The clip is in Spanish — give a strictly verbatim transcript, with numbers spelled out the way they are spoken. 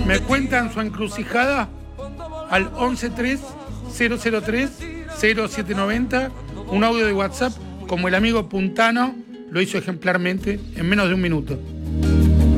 Me cuentan su encrucijada al once tres cero cero tres cero siete noventa, un audio de WhatsApp como el amigo Puntano lo hizo ejemplarmente en menos de un minuto.